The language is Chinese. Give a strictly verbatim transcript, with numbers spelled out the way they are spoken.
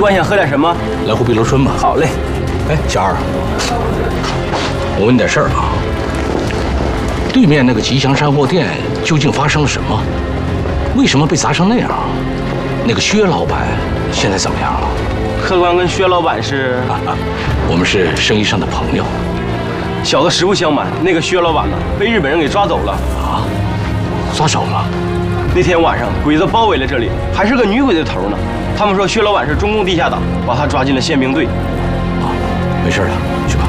官想喝点什么？ 来壶碧螺春吧。 好嘞。 哎，小二，我问你点事儿啊。对面那个吉祥山货店究竟发生了什么？为什么被砸成那样？那个薛老板现在怎么样了？ 客官跟薛老板是， 啊啊，我们是生意上的朋友。 小的实不相瞒，那个薛老板呢被日本人给抓走了。 啊？抓走了？ 那天晚上鬼子包围了这里，还是个女鬼的头呢。他们说薛老板是中共地下党，把他抓进了宪兵队。 啊，没事了，去吧。